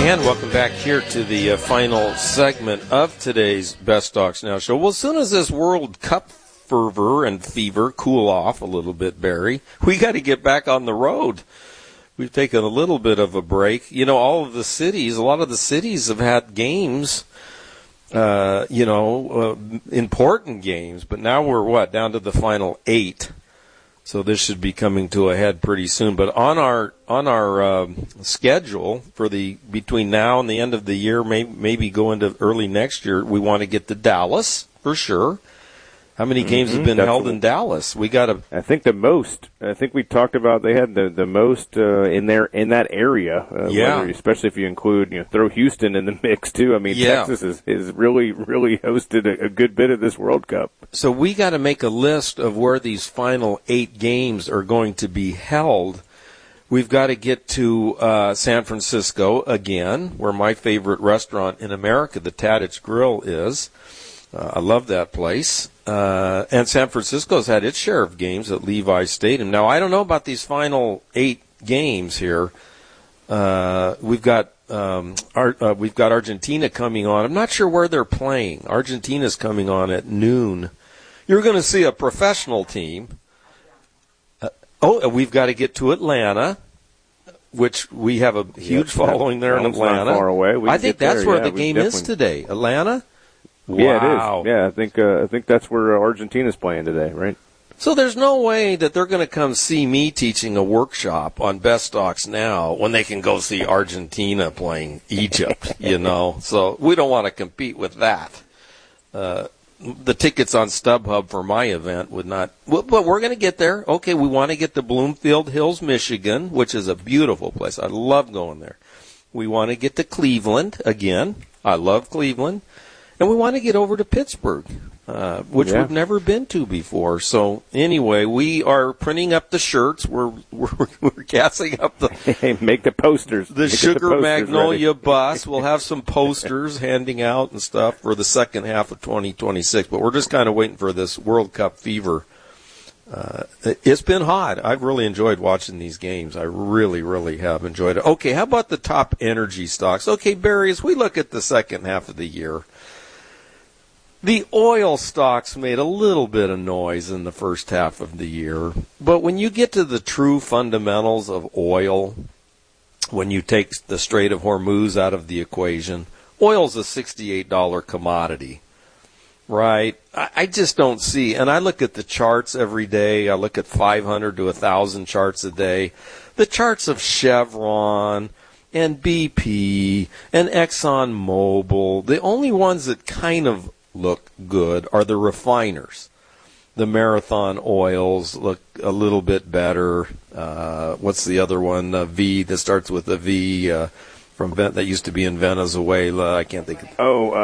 And welcome back here to the final segment of today's Best Stocks Now show. Well, as soon as this World Cup fervor and fever cool off a little bit, Barry, we got to get back on the road. We've taken a little bit of a break. You know, a lot of the cities have had games, important games, but now we're down to the final 8. So this should be coming to a head pretty soon. But on our schedule for between now and the end of the year, maybe go into early next year, we want to get to Dallas for sure. How many games have been held in Dallas? We got to. I think the most. I think we talked about they had the most in that area. Especially if you include throw Houston in the mix too. I mean, Texas is really hosted a good bit of this World Cup. So we got to make a list of where these final 8 games are going to be held. We've got to get to San Francisco again, where my favorite restaurant in America, the Tadich Grill, is. I love that place. And San Francisco's had its share of games at Levi Stadium. Now, I don't know about these final 8 games here. We've got Argentina coming on. I'm not sure where they're playing. Argentina's coming on at noon. You're going to see a professional team. We've got to get to Atlanta, which we have a huge following there in Atlanta. Not far away. I think that's where the game is today. Atlanta? Wow. Yeah, it is. Yeah, I think that's where Argentina's playing today, right? So there's no way that they're going to come see me teaching a workshop on Best Stocks Now when they can go see Argentina playing Egypt, So we don't want to compete with that. The tickets on StubHub for my event would not, but we're going to get there. Okay, we want to get to Bloomfield Hills, Michigan, which is a beautiful place. I love going there. We want to get to Cleveland again. I love Cleveland. And we want to get over to Pittsburgh, which we've never been to before. So anyway, we are printing up the shirts. We're gassing up make the posters. The Sugar Magnolia bus. We'll have some posters handing out and stuff for the second half of 2026. But we're just kind of waiting for this World Cup fever. It's been hot. I've really enjoyed watching these games. I really, really have enjoyed it. Okay, how about the top energy stocks? Okay, Barry, as we look at the second half of the year, the oil stocks made a little bit of noise in the first half of the year, but when you get to the true fundamentals of oil, when you take the Strait of Hormuz out of the equation, oil's a $68 commodity, right? I just don't see, and I look at the charts every day. I look at 500 to 1,000 charts a day. The charts of Chevron and BP and ExxonMobil, the only ones that kind of look good are the refiners. The Marathon oils look a little bit better. What's the other one? V that starts with a V that used to be in Venezuela. I can't think of.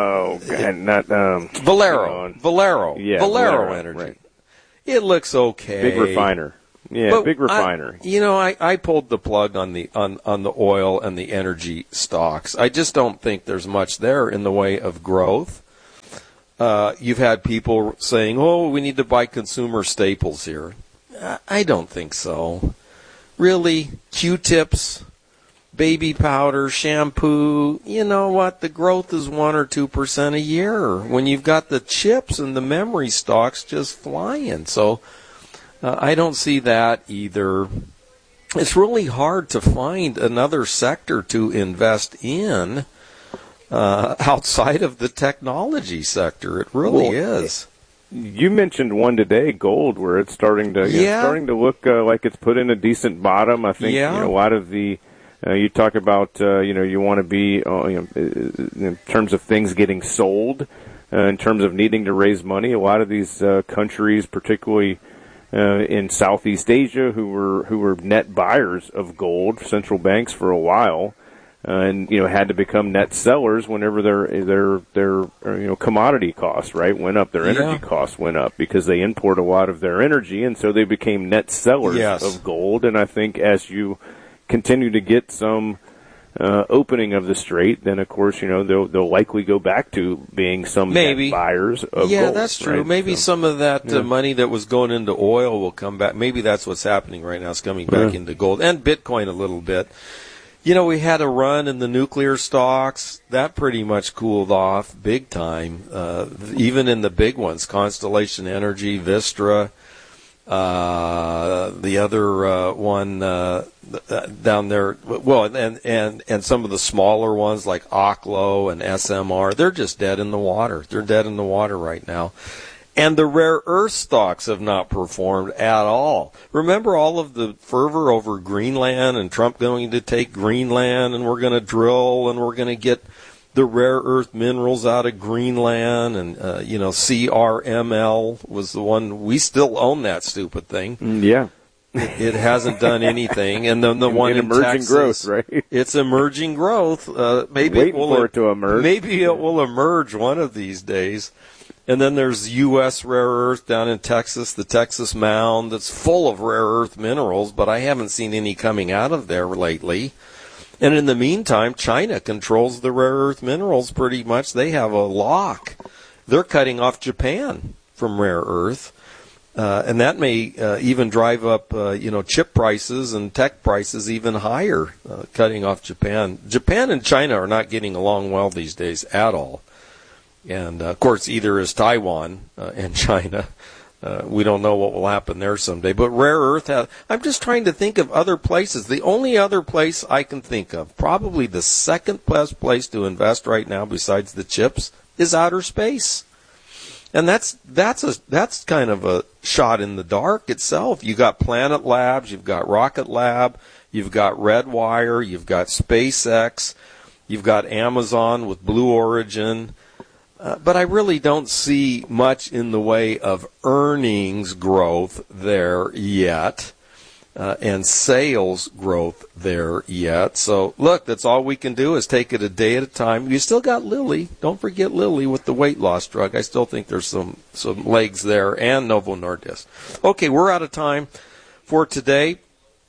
Valero. Yeah, Valero Energy. Right. It looks okay. Big refiner. Yeah, but big refiner. I pulled the plug on the oil and the energy stocks. I just don't think there's much there in the way of growth. You've had people saying, we need to buy consumer staples here. I don't think so. Really? Q-tips, baby powder, shampoo, you know what? The growth is 1 or 2% a year when you've got the chips and the memory stocks just flying. So I don't see that either. It's really hard to find another sector to invest in outside of the technology sector. It really is. You mentioned one today, gold, where it's starting to look like it's put in a decent bottom. I think a lot of the you talk about you want to be in terms of things getting sold, in terms of needing to raise money. A lot of these countries, particularly in Southeast Asia, who were net buyers of gold, central banks for a while. And had to become net sellers whenever their commodity costs went up, their energy costs went up because they import a lot of their energy, and so they became net sellers of gold. And I think as you continue to get some opening of the strait, then of course they'll likely go back to being some net buyers of gold. Yeah, that's true. Right? Maybe some of that money that was going into oil will come back. Maybe that's what's happening right now. It's coming back into gold and Bitcoin a little bit. We had a run in the nuclear stocks. That pretty much cooled off big time, even in the big ones, Constellation Energy, Vistra, the other one down there, well, and some of the smaller ones like Oklo and SMR, they're just dead in the water. They're dead in the water right now. And the rare earth stocks have not performed at all. Remember all of the fervor over Greenland and Trump going to take Greenland and we're going to drill and we're going to get the rare earth minerals out of Greenland and, CRML was the one. We still own that stupid thing. Yeah. It hasn't done anything. And then the one in emerging Texas, growth, right? It's emerging growth. Maybe Waiting for it to emerge. Maybe it will emerge one of these days. And then there's U.S. rare earth down in Texas, the Texas Mound, that's full of rare earth minerals, but I haven't seen any coming out of there lately. And in the meantime, China controls the rare earth minerals pretty much. They have a lock. They're cutting off Japan from rare earth. And that may even drive up, chip prices and tech prices even higher, cutting off Japan. Japan and China are not getting along well these days at all. And, of course, either is Taiwan and China. We don't know what will happen there someday. But rare earth I'm just trying to think of other places. The only other place I can think of, probably the second best place to invest right now besides the chips, is outer space. And that's kind of a shot in the dark itself. You've got Planet Labs, you've got Rocket Lab, you've got Redwire, you've got SpaceX, you've got Amazon with Blue Origin. But I really don't see much in the way of earnings growth there yet, and sales growth there yet. So, look, that's all we can do is take it a day at a time. You still got Lilly. Don't forget Lilly with the weight loss drug. I still think there's some legs there, and Novo Nordisk. Okay, we're out of time for today.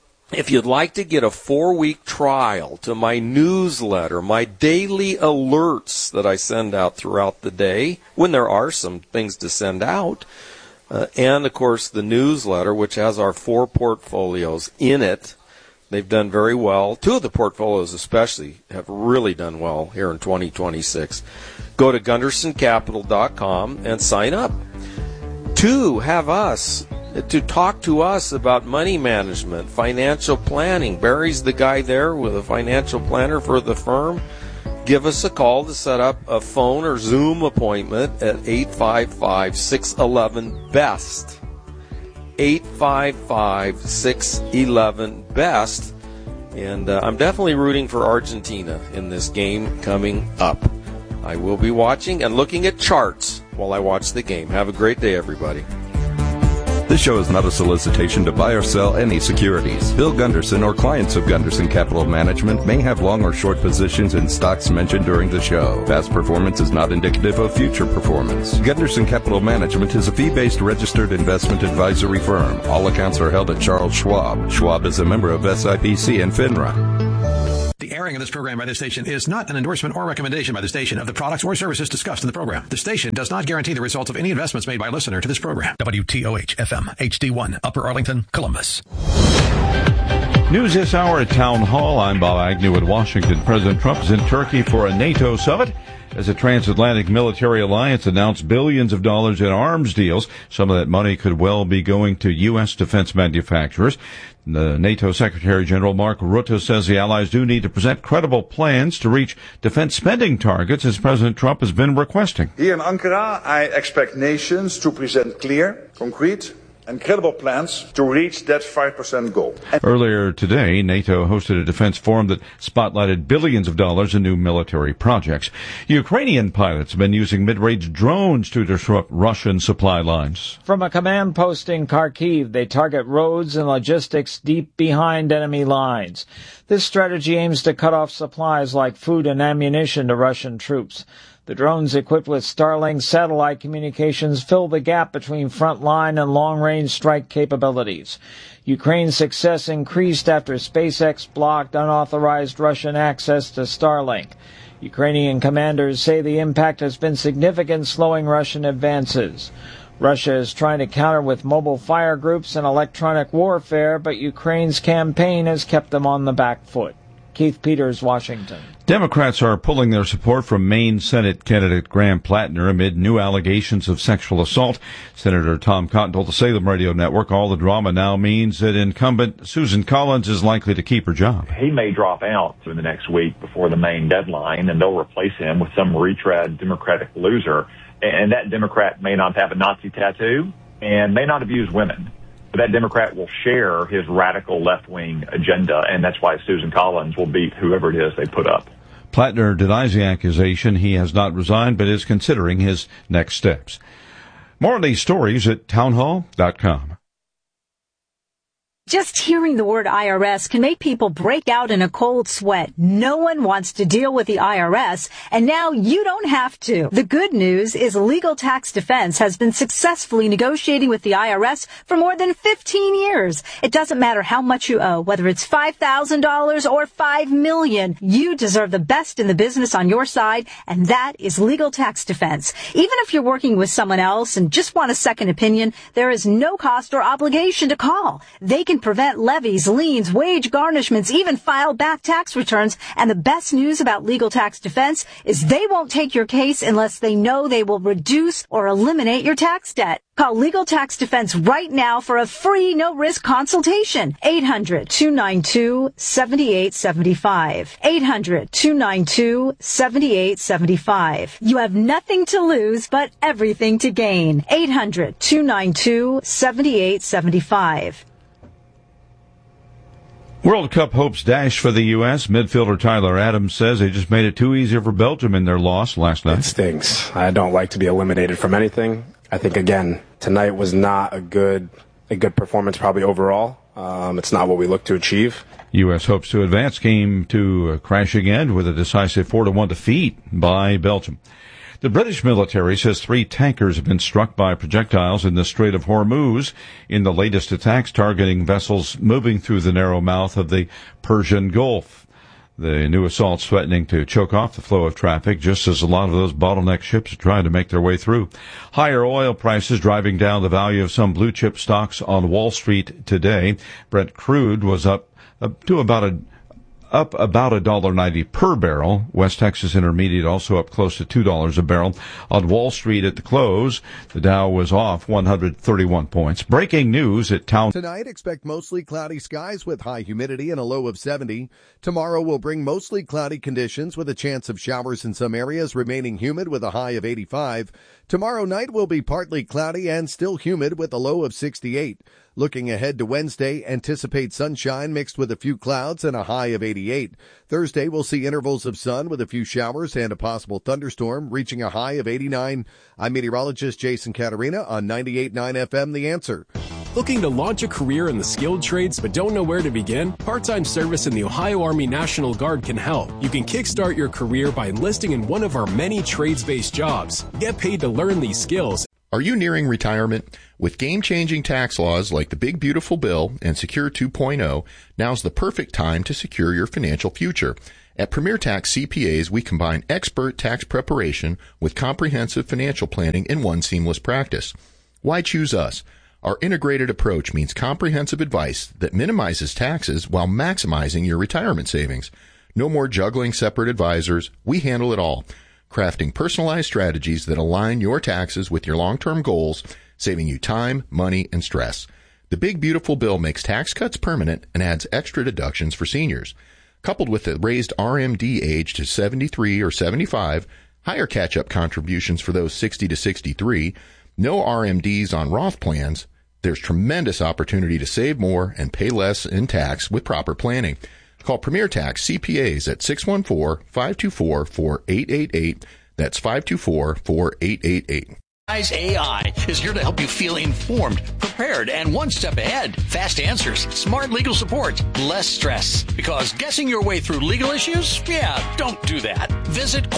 If you'd like to get a 4-week trial to my newsletter, my daily alerts that I send out throughout the day, when there are some things to send out, and, of course, the newsletter, which has our 4 portfolios in it. They've done very well. 2 of the portfolios especially have really done well here in 2026. Go to GundersonCapital.com and sign up. 2, have us to talk to us about money management, financial planning. Barry's the guy there with a financial planner for the firm. Give us a call to set up a phone or Zoom appointment at 855-611-BEST. 855-611-BEST. And I'm definitely rooting for Argentina in this game coming up. I will be watching and looking at charts while I watch the game. Have a great day, everybody. This show is not a solicitation to buy or sell any securities. Bill Gunderson or clients of Gunderson Capital Management may have long or short positions in stocks mentioned during the show. Past performance is not indicative of future performance. Gunderson Capital Management is a fee-based registered investment advisory firm. All accounts are held at Charles Schwab. Schwab is a member of SIPC and FINRA. The airing of this program by this station is not an endorsement or recommendation by the station of the products or services discussed in the program. The station does not guarantee the results of any investments made by a listener to this program. WTOH FM HD1 Upper Arlington, Columbus. News this hour at Town Hall. I'm Bob Agnew in Washington. President Trump is in Turkey for a NATO summit as the transatlantic military alliance announced billions of dollars in arms deals. Some of that money could well be going to U.S. defense manufacturers. The NATO Secretary General Mark Rutte says the allies do need to present credible plans to reach defense spending targets, as President Trump has been requesting. Here in Ankara, I expect nations to present clear, concrete, and credible plans to reach that 5% goal. Earlier today, NATO hosted a defense forum that spotlighted billions of dollars in new military projects. Ukrainian pilots have been using mid-range drones to disrupt Russian supply lines. From a command post in Kharkiv, they target roads and logistics deep behind enemy lines. This strategy aims to cut off supplies like food and ammunition to Russian troops. The drones equipped with Starlink satellite communications fill the gap between frontline and long-range strike capabilities. Ukraine's success increased after SpaceX blocked unauthorized Russian access to Starlink. Ukrainian commanders say the impact has been significant, slowing Russian advances. Russia is trying to counter with mobile fire groups and electronic warfare, but Ukraine's campaign has kept them on the back foot. Keith Peters, Washington. Democrats are pulling their support from Maine Senate candidate Graham Plattner amid new allegations of sexual assault. Senator Tom Cotton told the Salem Radio Network all the drama now means that incumbent Susan Collins is likely to keep her job. He may drop out in the next week before the Maine deadline, and they'll replace him with some retread Democratic loser. And that Democrat may not have a Nazi tattoo and may not abuse women. But that Democrat will share his radical left-wing agenda, and that's why Susan Collins will beat whoever it is they put up. Plattner denies the accusation. He has not resigned, but is considering his next steps. More of these stories at townhall.com. Just hearing the word IRS can make people break out in a cold sweat. No one wants to deal with the IRS, and now you don't have to. The good news is Legal Tax Defense has been successfully negotiating with the IRS for more than 15 years. It doesn't matter how much you owe, whether it's $5,000 or $5 million. You deserve the best in the business on your side, and that is Legal Tax Defense. Even if you're working with someone else and just want a second opinion, there is no cost or obligation to call. They can prevent levies, liens, wage garnishments, even file back tax returns. And the best news about Legal Tax Defense is they won't take your case unless they know they will reduce or eliminate your tax debt. Call Legal Tax Defense right now for a free, no-risk consultation. 800-292-7875. 800-292-7875. You have nothing to lose but everything to gain. 800-292-7875. World Cup hopes dash for the U.S. Midfielder Tyler Adams says they just made it too easy for Belgium in their loss last night. It stinks. I don't like to be eliminated from anything. I think, again, tonight was not a good performance probably overall. It's not what we look to achieve. U.S. hopes to advance came to a crashing end with a decisive 4-1 defeat by Belgium. The British military says 3 tankers have been struck by projectiles in the Strait of Hormuz in the latest attacks targeting vessels moving through the narrow mouth of the Persian Gulf. The new assault's threatening to choke off the flow of traffic, just as a lot of those bottleneck ships are trying to make their way through. Higher oil prices driving down the value of some blue-chip stocks on Wall Street today. Brent crude was up about $1.90 per barrel. West Texas Intermediate also up close to $2 a barrel. On Wall Street at the close, the Dow was off 131 points. Breaking news at Town. Tonight, expect mostly cloudy skies with high humidity and a low of 70. Tomorrow will bring mostly cloudy conditions with a chance of showers in some areas, remaining humid with a high of 85. Tomorrow night will be partly cloudy and still humid with a low of 68. Looking ahead to Wednesday, anticipate sunshine mixed with a few clouds and a high of 88. Thursday, we'll see intervals of sun with a few showers and a possible thunderstorm, reaching a high of 89. I'm meteorologist Jason Caterina on 98.9 FM, The Answer. Looking to launch a career in the skilled trades but don't know where to begin? Part-time service in the Ohio Army National Guard can help. You can kickstart your career by enlisting in one of our many trades-based jobs. Get paid to learn these skills. Are you nearing retirement? With game-changing tax laws like the Big Beautiful Bill and Secure 2.0, now's the perfect time to secure your financial future. At Premier Tax CPAs, we combine expert tax preparation with comprehensive financial planning in one seamless practice. Why choose us? Our integrated approach means comprehensive advice that minimizes taxes while maximizing your retirement savings. No more juggling separate advisors. We handle it all. Crafting personalized strategies that align your taxes with your long-term goals, saving you time, money, and stress. The Big Beautiful Bill makes tax cuts permanent and adds extra deductions for seniors. Coupled with the raised RMD age to 73 or 75, higher catch-up contributions for those 60 to 63, no RMDs on Roth plans, there's tremendous opportunity to save more and pay less in tax with proper planning. Call Premier Tax CPAs at 614-524-4888. That's 524-4888. Wise AI is here to help you feel informed, prepared, and one step ahead. Fast answers, smart legal support, less stress. Because guessing your way through legal issues? Yeah, don't do that. Visit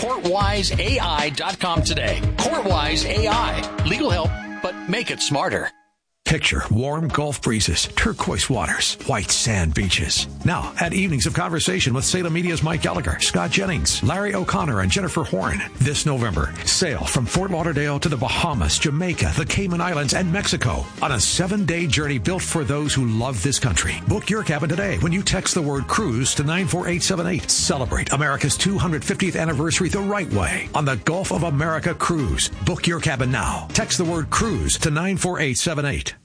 CourtwiseAI.com today. CourtwiseAI. Legal help, but make it smarter. Picture warm Gulf breezes, turquoise waters, white sand beaches. Now, add evenings of conversation with Salem Media's Mike Gallagher, Scott Jennings, Larry O'Connor, and Jennifer Horn. This November, sail from Fort Lauderdale to the Bahamas, Jamaica, the Cayman Islands, and Mexico on a 7-day journey built for those who love this country. Book your cabin today when you text the word cruise to 94878. Celebrate America's 250th anniversary the right way on the Gulf of America Cruise. Book your cabin now. Text the word cruise to 94878.